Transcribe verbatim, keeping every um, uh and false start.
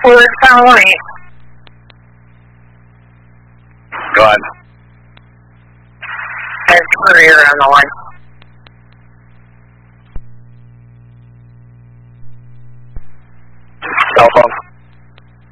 Ford County. Go ahead. There's Courier on the line. Cell phone.